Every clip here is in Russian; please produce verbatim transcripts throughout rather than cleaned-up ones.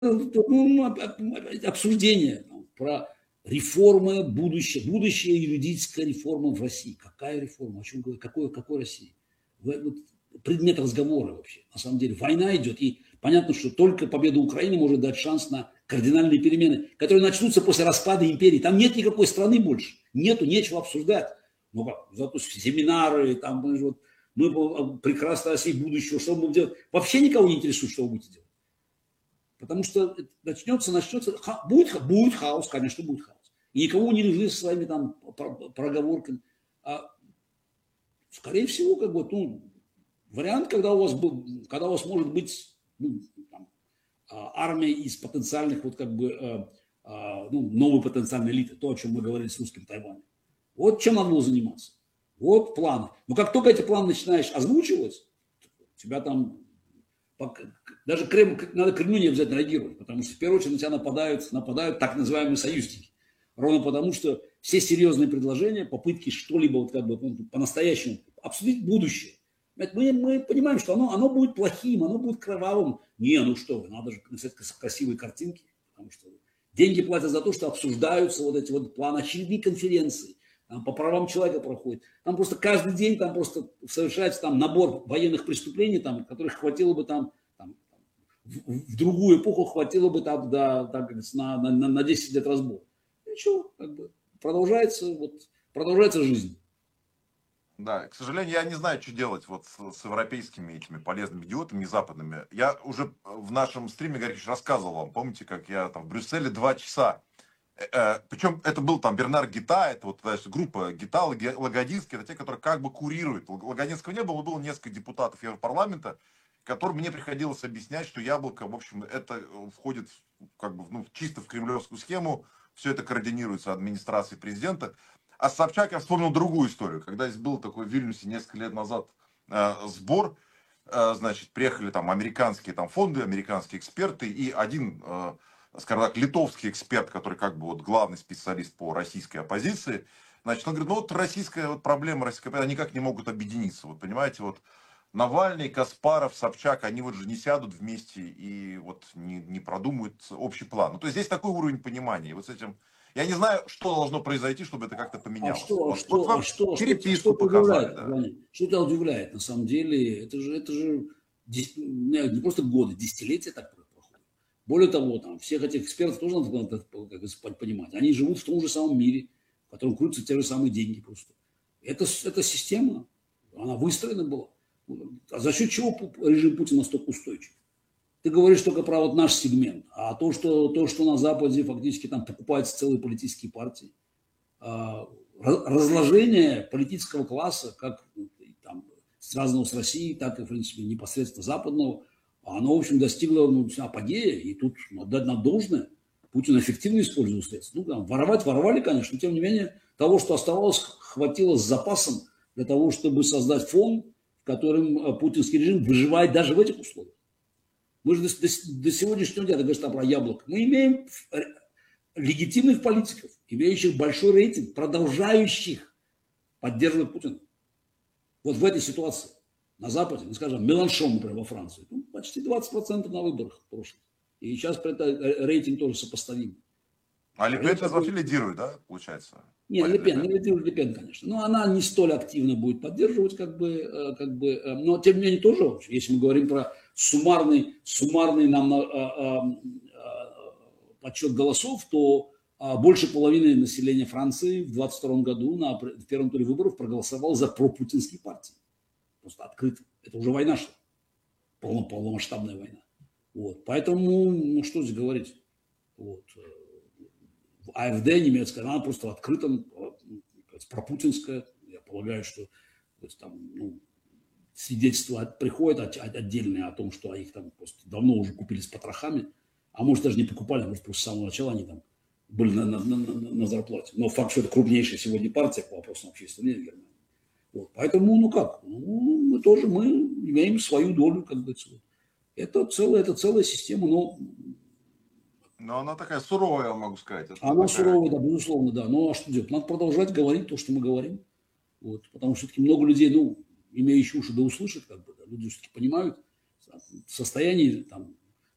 ну, обсуждение там, про реформы, будущее, будущее юридическая реформа в России. Какая реформа? О чем говорить? Какой, какой России? Вот предмет разговора вообще. На самом деле война идет, и понятно, что только победа Украины может дать шанс на кардинальные перемены, которые начнутся после распада империи. Там нет никакой страны больше, нету, нечего обсуждать. Ну как, зато семинары, там мы, вот, мы прекрасно России будущего, что мы будем делать. Вообще никого не интересует, что вы будете делать. Потому что начнется, начнется, будет, будет хаос, конечно, будет хаос. И никому не нужны со своими там проговорками. А, скорее всего, как бы, ну, вариант, когда у вас, был, когда у вас может быть ну, там, армия из потенциальных, вот как бы, ну, новой потенциальной элиты, то, о чем мы говорили с русским Тайванем. Вот чем надо было заниматься. Вот планы. Но как только эти планы начинаешь озвучивать, тебя там, даже Кремль, надо Кремлю не обязательно реагировать, потому что в первую очередь на тебя нападают, нападают так называемые союзники. Ровно потому, что все серьезные предложения, попытки что-либо вот как бы по-настоящему обсудить будущее, Мы, мы понимаем, что оно, оно будет плохим, оно будет кровавым. Не, ну что вы, надо же написать красивые картинки, потому что деньги платят за то, что обсуждаются вот эти вот планы, очередные конференции, там, по правам человека проходит. Там просто каждый день там просто совершается там набор военных преступлений, там, которых хватило бы там, там в, в другую эпоху хватило бы там, да, так, на, на, на десять лет разбора. Ничего, как бы продолжается, вот, продолжается жизнь. Да, к сожалению, я не знаю, что делать вот с, с европейскими этими полезными идиотами, западными. Я уже в нашем стриме, Горький, рассказывал вам, помните, как я там в Брюсселе два часа. Э, э, причем это был там Бернар Гита, это вот знаешь, группа Гита, Лагодинский, это те, которые как бы курируют. Лагодинского не было, было несколько депутатов Европарламента, которым мне приходилось объяснять, что Яблоко, в общем, это входит как бы, ну, чисто в кремлевскую схему, все это координируется администрацией президента. А с Собчак я вспомнил другую историю. Когда здесь был такой в Вильнюсе несколько лет назад э, сбор, э, значит, приехали там американские там фонды, американские эксперты, и один, э, скажем так, литовский эксперт, который как бы вот главный специалист по российской оппозиции, значит, он говорит, ну вот российская вот проблема, российская оппозиция, они никак не могут объединиться. Вот понимаете, вот Навальный, Каспаров, Собчак, они вот же не сядут вместе и вот не, не продумают общий план. Ну, то есть здесь такой уровень понимания. И вот с этим... Я не знаю, что должно произойти, чтобы это как-то А поменялось. что, а Вот, что, вот а вам что, что, что переписку тебя показали, удивляет, да. Ваня? Что тебя удивляет? На самом деле, это же, это же не просто годы, десятилетия так проходят. Более того, там, всех этих экспертов тоже надо как понимать. Они живут в том же самом мире, в котором крутятся те же самые деньги просто. Это, это система, она выстроена была. А за счет чего режим Путина настолько устойчив? Ты говоришь только про вот наш сегмент, а то, что, то, что на Западе фактически там покупаются целые политические партии, разложение политического класса, как там, связанного с Россией, так и, в принципе, непосредственно западного, оно, в общем, достигло ну, апогея, и тут отдать на должное. Путин эффективно использовал средства. Ну, там, воровать воровали, конечно, но, тем не менее, того, что оставалось, хватило с запасом для того, чтобы создать фон, в котором путинский режим выживает даже в этих условиях. Мы же до, до, до сегодняшнего дня, ты говоришь там про Яблоко, мы имеем легитимных политиков, имеющих большой рейтинг, продолжающих поддерживать Путина. Вот в этой ситуации на Западе, ну, скажем, Меланшон, например, во Франции, ну, почти двадцать процентов на выборах прошлых. И сейчас это рейтинг тоже сопоставим. А Ле Пен вообще лидирует, да, получается? Нет, Ле Пен, не лидирует Ле Пен, конечно. Но она не столь активно будет поддерживать, как бы, как бы, но тем не менее тоже, если мы говорим про суммарный, суммарный нам а, а, подсчет голосов, то а, больше половины населения Франции в двадцать втором году на в первом туре выборов проголосовало за пропутинские партии. Просто открыто. Это уже война шла. Полно, полномасштабная война. Вот. Поэтому, ну что здесь говорить? Вот. АфД немецкая, она просто открыто пропутинская. Я полагаю, что то есть, там, ну, свидетельства приходят отдельные о том, что их там просто давно уже купили с потрохами. А может, даже не покупали, может, просто с самого начала они там были на, на, на, на зарплате. Но факт, что это крупнейшая сегодня партия по вопросам общественного мнения в Германии. Вот. Поэтому, ну как, ну, мы тоже мы имеем свою долю, как бы. Это целая, это целая система, но... Но она такая суровая, я могу сказать. Это она такая... суровая, да, безусловно, да. Но а что делать? Надо продолжать говорить то, что мы говорим. Вот. Потому что все-таки много людей, ну, имеющие уши, да услышат, как бы, да, люди все-таки понимают состояние там,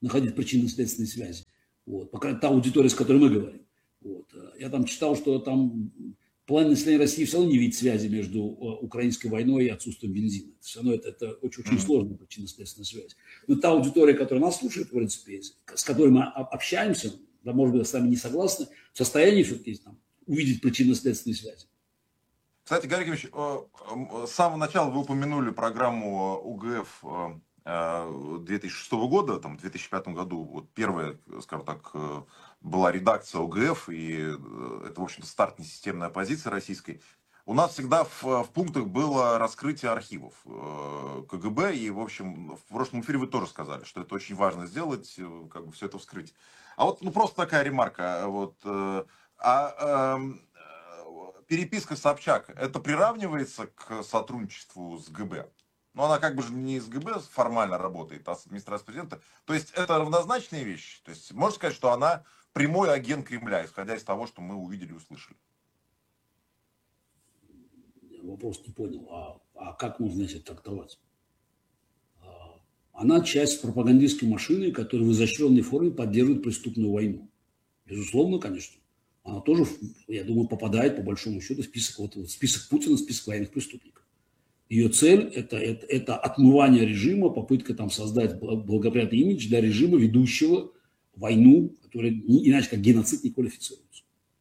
находить причинно-следственные связи. Вот. Пока та аудитория, с которой мы говорим. Вот. Я там читал, что там половина населения России все равно не видит связи между украинской войной и отсутствием бензина. Все равно это, это очень, очень Mm-hmm. сложная причинно-следственная связь. Но та аудитория, которая нас слушает, в принципе, с которой мы общаемся, да, может быть, с нами не согласны, в состоянии все-таки там, увидеть причинно-следственные связи. Кстати, Гарри Ильич, с самого начала вы упомянули программу УГФ две тысячи шестого года, там, в две тысячи пятом году, вот первая, скажем так, была редакция УГФ, и это, в общем-то, старт несистемной оппозиции российской. У нас всегда в, в пунктах было раскрытие архивов КГБ, и, в общем, в прошлом эфире вы тоже сказали, что это очень важно сделать, как бы все это вскрыть. А вот, ну, просто такая ремарка, вот, а, а, переписка Собчак, это приравнивается к сотрудничеству с ГБ? Но она как бы же не с ГБ формально работает, а с администрацией президента. То есть это равнозначные вещи. То есть можно сказать, что она прямой агент Кремля, исходя из того, что мы увидели и услышали. Я вопрос не понял. А, а как можно это трактовать? А, она часть пропагандистской машины, которая в изощренной форме поддерживает преступную войну. Безусловно, конечно. Она тоже, я думаю, попадает по большому счету в список, вот, в список Путина, в список военных преступников. Ее цель это, это, это отмывание режима, попытка там создать благоприятный имидж для режима, ведущего войну, которая не, иначе как геноцид не квалифицируется.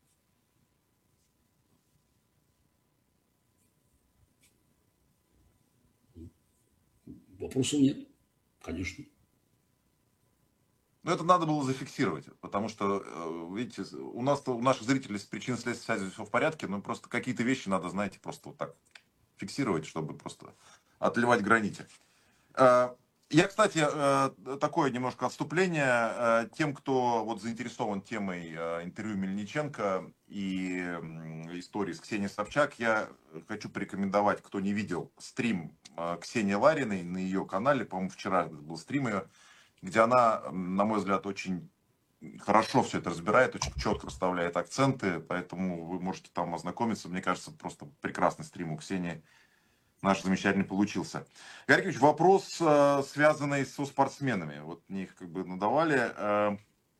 Вопросов нет, конечно. Но это надо было зафиксировать, потому что, видите, у нас у наших зрителей с причинно-следственной связью все в порядке, но просто какие-то вещи надо, знаете, просто вот так фиксировать, чтобы просто отливать границы. Я, кстати, такое немножко отступление тем, кто вот заинтересован темой интервью Мельниченко и истории с Ксенией Собчак. Я хочу порекомендовать, кто не видел, стрим Ксении Лариной на ее канале, по-моему, вчера был стрим ее, где она, на мой взгляд, очень хорошо все это разбирает, очень четко расставляет акценты, поэтому вы можете там ознакомиться. Мне кажется, просто прекрасный стрим у Ксении наш замечательный получился. Гарри Ильич, вопрос, связанный со спортсменами. Вот мне их как бы надавали.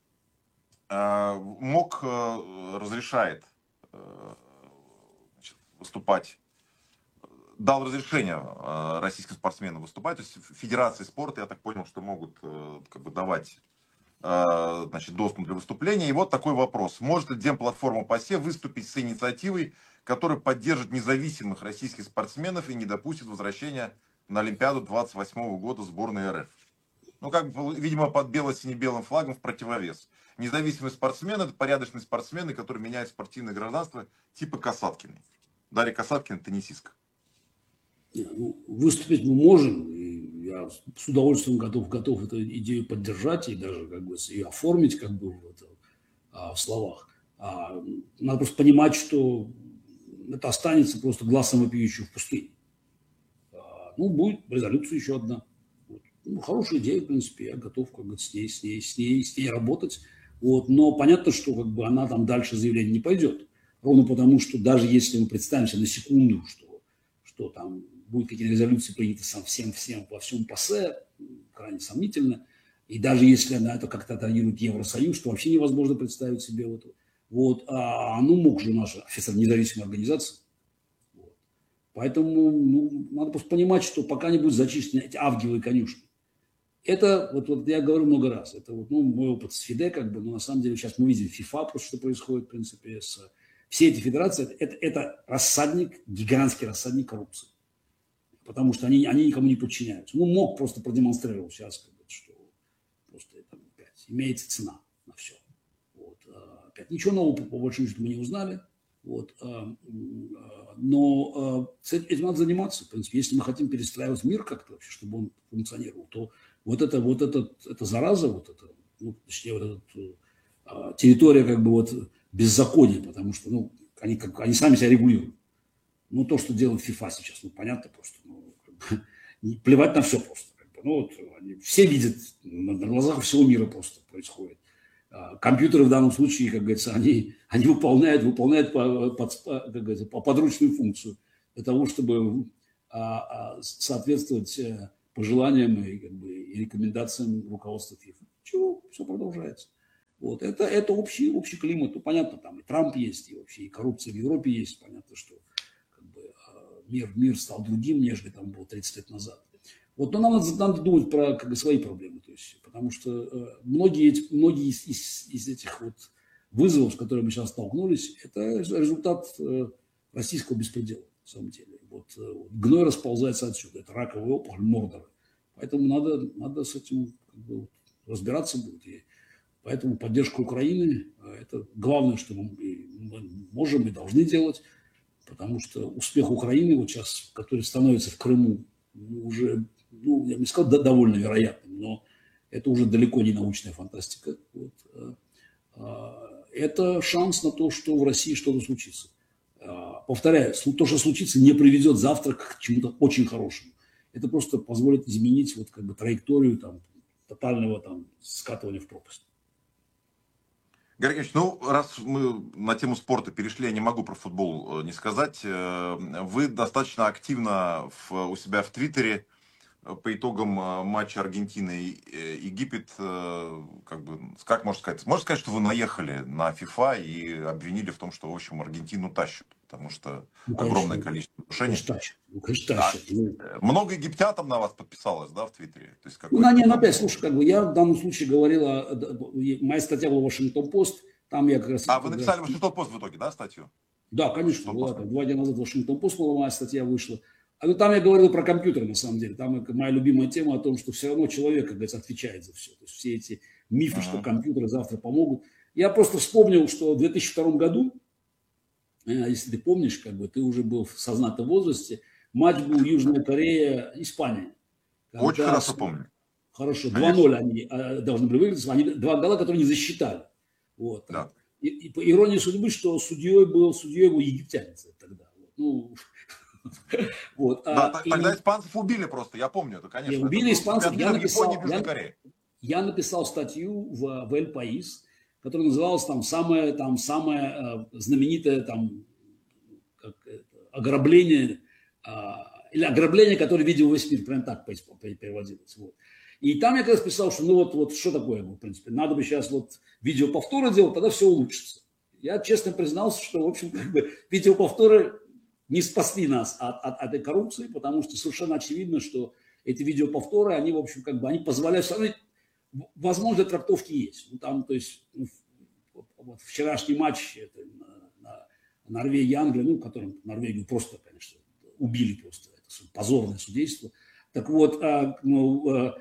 МОК разрешает, значит, выступать, дал разрешение российским спортсменам выступать. То есть федерации спорта, я так понял, что могут как бы давать, значит, доступ для выступления. И вот такой вопрос. Может ли демплатформа ПАСЕ выступить с инициативой, который поддержит независимых российских спортсменов и не допустит возвращения на Олимпиаду двадцать восьмого года сборной РФ? Ну, как бы, видимо, под бело-сине-белым флагом в противовес. Независимые спортсмены – это порядочные спортсмены, которые меняют спортивное гражданство, типа Касаткиной. Дарья Касаткина – теннисистка. Ну, выступить мы можем, и я с удовольствием готов, готов эту идею поддержать и даже как бы ее оформить как бы в, это, в словах. А, надо просто понимать, что это останется просто глазом вопиющим в пустыне. А, ну, будет резолюция еще одна. Вот. Ну, хорошая идея, в принципе, я готов как бы, с, ней, с, ней, с, ней, с ней работать. Вот. Но понятно, что как бы, она там дальше заявление не пойдет. Ровно потому, что даже если мы представимся на секунду, что, что там будут какие-то резолюции приняты всем, всем во всем ПАСЕ, крайне сомнительно. И даже если на это как-то отреагирует Евросоюз, что вообще невозможно представить себе вот. Вот, а ну мог же наша официально независимая организация. Вот. Поэтому ну, надо просто понимать, что пока не будут зачищены эти авгиевые конюшни. Это, вот, вот я говорю много раз, это вот, ну, мой опыт с ФИДЕ, как бы, но на самом деле сейчас мы видим ФИФА, просто что происходит, в принципе, с, все эти федерации, это, это рассадник, гигантский рассадник коррупции. Потому что они, они никому не подчиняются. Ну, МОК просто продемонстрировал сейчас, как бы, что просто это опять имеется цена на все. Вот. Опять ничего нового по большому счету мы не узнали. Вот. Но этим надо заниматься. В принципе, если мы хотим перестраивать мир как-то вообще, чтобы он функционировал, то вот это, вот это, это зараза, вот это, ну, точнее, вот эта территория как бы вот беззакония, потому что ну, они, как, они сами себя регулируют. Ну, то, что делает ФИФА сейчас, ну, понятно просто. Ну, как бы, плевать на все просто. Как бы, ну, вот, они все видят, на, на глазах всего мира просто происходит. А, компьютеры в данном случае, как говорится, они, они выполняют, выполняют по, под, как говорится, по подручную функцию для того, чтобы а, а, соответствовать пожеланиям и, как бы, и рекомендациям руководства ФИФА. Чего? Все продолжается. Вот. Это, это общий, общий климат. Ну, понятно, там и Трамп есть, и вообще и коррупция в Европе есть. Понятно, что как бы, мир, мир стал другим, нежели там было тридцать лет назад. Вот, но нам надо, надо думать про как бы, свои проблемы. То есть, потому что э, многие, многие из, из, из этих вот вызовов, с которыми мы сейчас столкнулись, это результат э, российского беспредела, на самом деле. Вот, э, вот, гной расползается отсюда. Это раковая опухоль Мордора. Поэтому надо, надо с этим как бы, разбираться будет. И поэтому поддержка Украины – это главное, что мы, мы можем и должны делать. Потому что успех Украины, вот сейчас, который становится в Крыму, уже, ну, я бы не сказал, да, довольно вероятным, но это уже далеко не научная фантастика. Вот. Это шанс на то, что в России что-то случится. Повторяю, то, что случится, не приведет завтра к чему-то очень хорошему. Это просто позволит изменить вот, как бы, траекторию там, тотального там, скатывания в пропасть. Георгий Евгеньевич, ну, раз мы на тему спорта перешли, я не могу про футбол не сказать. Вы достаточно активно в, у себя в Твиттере по итогам матча Аргентины и Египет, как бы, как можно сказать, можно сказать, что вы наехали на FIFA и обвинили в том, что, в общем, Аргентину тащат, потому что ну, огромное количество нарушений. Ну, конечно, тащат. А, много египтян там на вас подписалось, да, в Твиттере? То есть, ну, на, не, ну, опять, слушай, как бы я в данном случае говорила, моя статья была в Вашингтон-Пост, там я как раз... А, вы написали в Вашингтон-Пост в итоге, да, статью? Да, конечно, была, там, два дня назад в Вашингтон-Пост моя статья вышла. А ну, там я говорил про компьютер, на самом деле. Там моя любимая тема о том, что все равно человек, как говорится, отвечает за все. То есть все эти мифы, uh-huh. что компьютеры завтра помогут. Я просто вспомнил, что в две тысячи втором году, если ты помнишь, как бы ты уже был в сознательном возрасте, матч был Южная Корея, Испания. Очень хорошо помню. Хорошо, два ноль они должны были выиграть. Они два гола, которые не засчитали. Вот. Да. И, и по иронии судьбы, что судьей был, судьей был египтянец тогда. Ну, вот. Да, а, тогда и... испанцев убили просто, я помню это, конечно. И убили это испанцев. Я написал, я, я написал статью в, в Эль Паис, которая называлась там самое, там, самое э, знаменитое там, как, это, ограбление, э, или ограбление, которое видел весь мир, прям так переводилось. Вот. И там я как раз писал, что ну вот, вот что такое, в принципе, надо бы сейчас вот видеоповторы делать, тогда все улучшится. Я честно признался, что, в общем, как бы видеоповторы не спасли нас от, от, от этой коррупции, потому что совершенно очевидно, что эти видеоповторы, они, в общем, как бы, они позволяют, возможно, трактовки есть. Ну, там, то есть, ну, вот вчерашний матч, это, на, на Норвегия-Англия, ну, которым Норвегию просто, конечно, убили просто, это позорное судейство. Так вот, а, ну, а,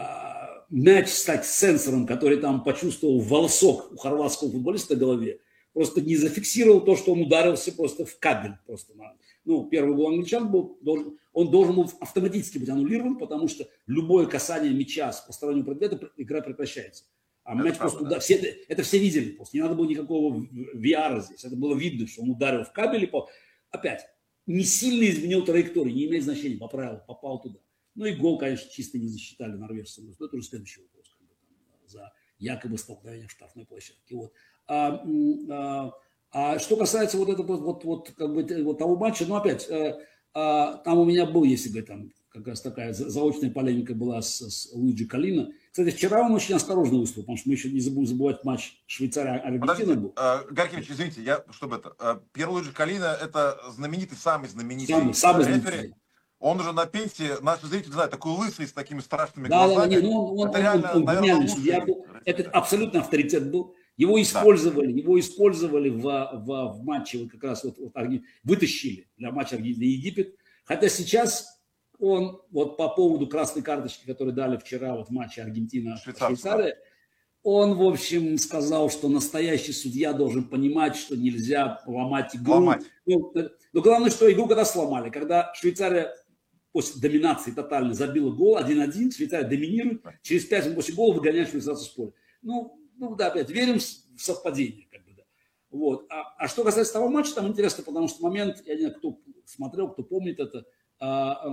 а, мяч стать сенсором, который там почувствовал волосок у хорватского футболиста в голове, просто не зафиксировал то, что он ударился просто в кабель. Просто, ну, первый гол англичан был, должен, он должен был автоматически быть аннулирован, потому что любое касание мяча с постороннего предмета, игра прекращается. А мяч просто удар... все, это все видели просто. Не надо было никакого ви ар здесь. Это было видно, что он ударил в кабель и по... опять не сильно изменил траекторию, не имеет значения, поправил, попал туда. Ну и гол, конечно, чисто не засчитали норвежцы. Но это уже следующий вопрос, как бы, там, за якобы столкновение в штрафной площадке. Вот. А, а, а что касается вот этого вот, вот, как бы, вот того матча, ну опять, а, а, там у меня был, если говорить, там как раз такая заочная полемика была с, с Луиджи Калино. Кстати, вчера он очень осторожно выступил, потому что мы еще не забудем забывать матч Швейцария-Аргентина был. Гаркевич, извините, я, чтобы это, Пьер Луиджи Калино это знаменитый, самый знаменитый самый, самый рефери. знаменитый. Он уже на пенсии, наши зрители знают, такой лысый, с такими страшными да, глазами. Да, да, он, он, это он, реально, он, он, наверное, он судья был. Это абсолютно авторитет был. Его использовали, да. его использовали в, в, в матче, вот как раз вот, вот, вытащили для матча Аргентина-Египет. Хотя сейчас он вот по поводу красной карточки, которую дали вчера вот в матче Аргентина-Швейцария, он, в общем, сказал, что настоящий судья должен понимать, что нельзя ломать игру. Ломать. Ну, но главное, что игру когда сломали, когда Швейцария после доминации тотальной забила гол один-один, Швейцария доминирует, через пять минут после гола выгоняет швейцарцев с поля. Ну, ну да, опять верим в совпадение. Как бы, да. Вот. А, а что касается того матча, там интересно, потому что момент, я не знаю, кто смотрел, кто помнит это, а,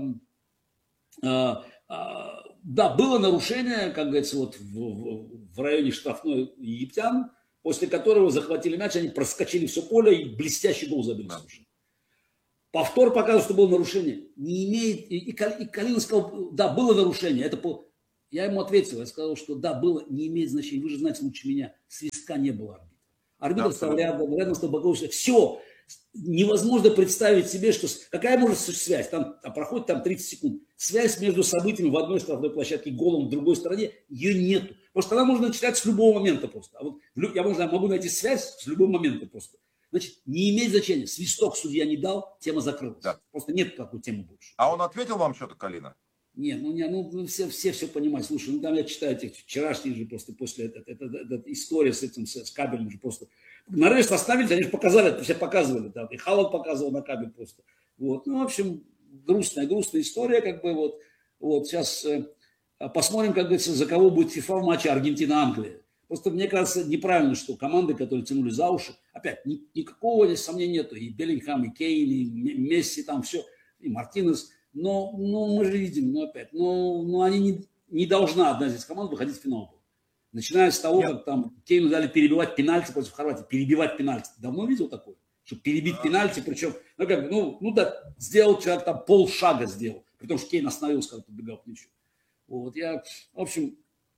а, а, да, было нарушение, как говорится, вот в, в, в районе штрафной египтян, после которого захватили мяч, они проскочили все поле и блестящий гол забили. Да. Повтор показывает, что было нарушение. Не имеет, и, и Калино сказал, да, было нарушение. Это по, Я ему ответил, я сказал, что да, было, не имеет значения, вы же знаете лучше меня, свистка не было арбитра. Арбитр да, стал рядом, рядом стал Богович, все, невозможно представить себе, что какая может быть связь, там, там проходит там тридцать секунд, связь между событиями в одной штрафной площадке, голом в другой стороне, ее нету. Потому что она можно начинать с любого момента просто. А вот я можно, могу найти связь с любого момента просто. Значит, не имеет значения. Свисток судья не дал, тема закрылась. Да. Просто нет такой темы больше. А он ответил вам что-то, Калина? Нет, ну, не, ну все, все все понимают. Слушай, ну там я читаю эти вчерашние же просто после этой это, это, это, это история с этим, с, с кабелем же просто. Нарезку оставили, они же показали, все показывали. Там, и Халан показывал на кабель просто. Вот. Ну, в общем, грустная, грустная история, как бы вот. Вот сейчас э, посмотрим, как говорится, за кого будет FIFA в матче Аргентина-Англия. Просто мне кажется неправильно, что команды, которые тянули за уши, опять ни, никакого здесь сомнения нету. И Беллингхам, и Кейн, и Месси, там все, и Мартинес. Но, но мы же видим, но опять, но, но они не, не должна одна из команд выходить в финал. Начиная с того, Нет. как там Кейну дали перебивать пенальти против Хорватии. Перебивать пенальти. Ты давно видел такое? Чтобы перебить а, пенальти, причем, ну как, ну, ну да, сделал человек там полшага сделал. При том, что Кейн остановился, когда подбегал к мячу. Вот, я, в общем,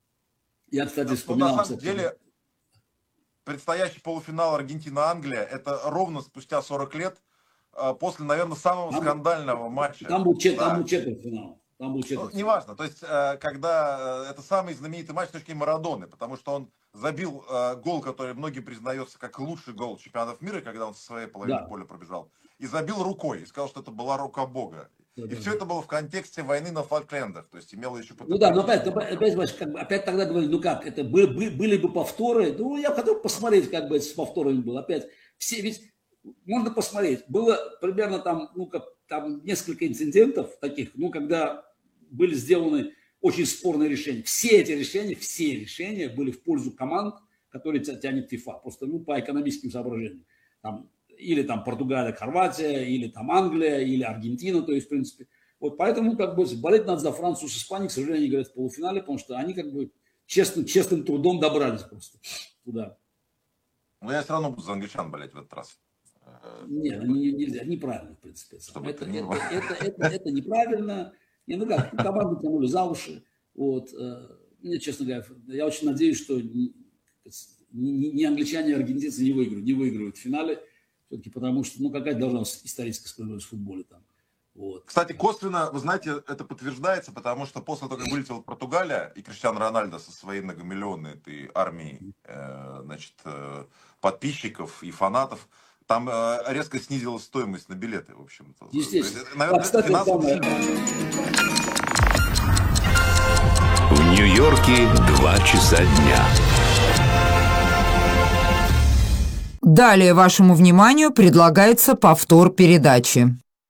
я, кстати, ну, вспоминал... На самом кстати, деле, предстоящий полуфинал Аргентина-Англия, это ровно спустя сорок лет, после, наверное, самого там, скандального матча. Там был, чет, да. там был четвертьфинал. Там был четвертьфинал. Ну, неважно, то есть, когда это самый знаменитый матч с точки зрения Марадоны, потому что он забил гол, который многим признается как лучший гол чемпионатов мира, когда он со своей половины да. поля пробежал, и забил рукой, и сказал, что это была рука Бога. Да, и да, все да. это было в контексте войны на Фолклендах, то есть имело еще... Ну да, но опять, опять, опять, как бы, опять тогда говорили, ну как, это были, были бы повторы, ну я хотел посмотреть, как бы с повторами было, опять, все, ведь можно посмотреть, было примерно там, ну как, там несколько инцидентов таких, ну когда были сделаны очень спорные решения, все эти решения, все решения были в пользу команд, которые тянет FIFA, просто ну по экономическим соображениям, там, или там Португалия, Хорватия, или там Англия, или Аргентина, то есть, в принципе. Вот поэтому, как бы, болеть надо за Францию с Испанией, к сожалению, играют в полуфинале, потому что они, как бы, честным, честным трудом добрались просто туда. Но я все равно буду за англичан болеть в этот раз. Нет, нельзя, неправильно, в принципе. Это, это, это, это, это, это неправильно. Не, ну как, команду тянули за уши. Вот. Мне, честно говоря, я очень надеюсь, что ни, ни англичане, ни аргентинцы не выиграют, не выиграют в финале. Все-таки потому что, ну, какая должна быть историческая справедливость в футболе там. Вот. Кстати, косвенно, вы знаете, это подтверждается, потому что после того, как вылетела Португалия и Криштиану Рональдо со своей многомиллионной этой армией э, значит, э, подписчиков и фанатов, там э, резко снизилась стоимость на билеты, в общем-то. Естественно. Наверное, а, кстати, финансово... В Нью-Йорке два часа дня. Далее вашему вниманию предлагается повтор передачи.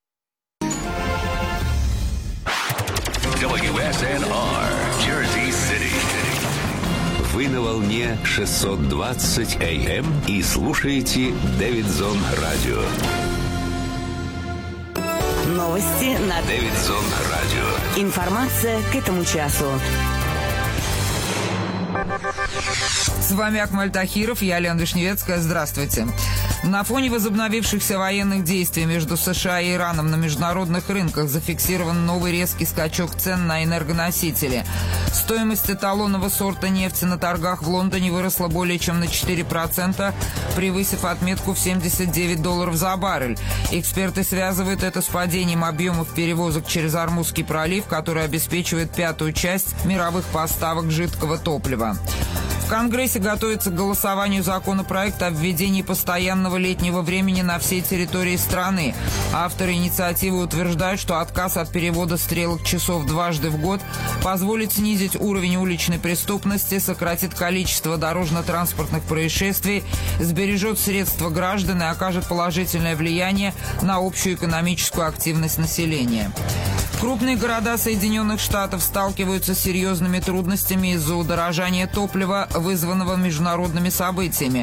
дабл ю эс эн ар, Jersey City. Вы на волне шестьсот двадцать эй эм и слушаете Дэвидсон Радио. Новости на Дэвидсон Радио. Информация к этому часу. С вами Акмаль Тахиров, я Лена Вишневецкая. Здравствуйте. На фоне возобновившихся военных действий между США и Ираном на международных рынках зафиксирован новый резкий скачок цен на энергоносители. Стоимость эталонного сорта нефти на торгах в Лондоне выросла более чем на четыре процента, превысив отметку в семьдесят девять долларов за баррель. Эксперты связывают это с падением объемов перевозок через Ормузский пролив, который обеспечивает пятую часть мировых поставок жидкого топлива. В Конгрессе готовится к голосованию законопроекта о введении постоянного летнего времени на всей территории страны. Авторы инициативы утверждают, что отказ от перевода стрелок часов дважды в год позволит снизить уровень уличной преступности, сократит количество дорожно-транспортных происшествий, сбережет средства граждан и окажет положительное влияние на общую экономическую активность населения. Крупные города Соединенных Штатов сталкиваются с серьезными трудностями из-за удорожания топлива, вызванного международными событиями.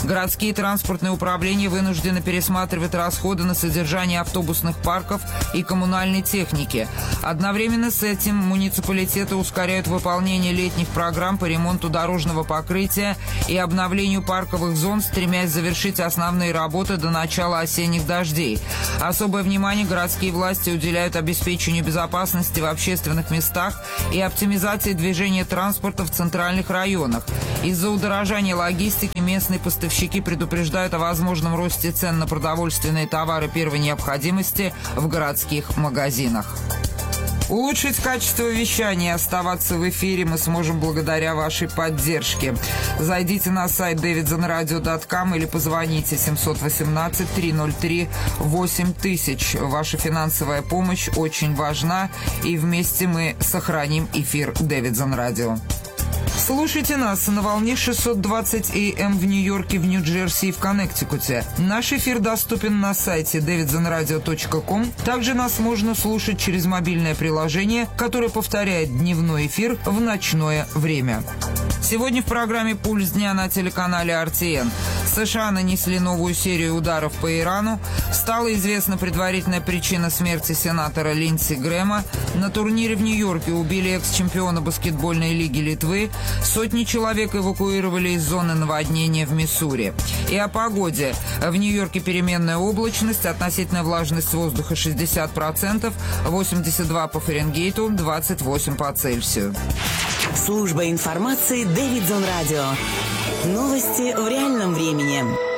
Городские транспортные управления вынуждены пересматривать расходы на содержание автобусных парков и коммунальной техники. Одновременно с этим муниципалитеты ускоряют выполнение летних программ по ремонту дорожного покрытия и обновлению парковых зон, стремясь завершить основные работы до начала осенних дождей. Особое внимание городские власти уделяют обеспечению безопасности в общественных местах и оптимизации движения транспорта в центральных районах. Из-за удорожания логистики местные поставщики предупреждают о возможном росте цен на продовольственные товары первой необходимости в городских магазинах. Улучшить качество вещания и оставаться в эфире мы сможем благодаря вашей поддержке. Зайдите на сайт дэвидсон радио точка ком или позвоните семьсот восемнадцать триста три восемь тысяч. Ваша финансовая помощь очень важна, и вместе мы сохраним эфир Дэвидсон Радио. Слушайте нас на волне шестьсот двадцать эй эм в Нью-Йорке, в Нью-Джерси и в Коннектикуте. Наш эфир доступен на сайте дэвидсон радио точка ком. Также нас можно слушать через мобильное приложение, которое повторяет дневной эфир в ночное время. Сегодня в программе «Пульс дня» на телеканале эр ти эн. США нанесли новую серию ударов по Ирану. Стала известна предварительная причина смерти сенатора Линдси Грэма. На турнире в Нью-Йорке убили экс-чемпиона баскетбольной лиги Литвы. Сотни человек эвакуировали из зоны наводнения в Миссури. И о погоде. В Нью-Йорке переменная облачность, относительная влажность воздуха шестьдесят процентов, восемьдесят два по Фаренгейту, двадцать восемь по Цельсию. Служба информации Дэвидсон Радио. Новости в реальном времени.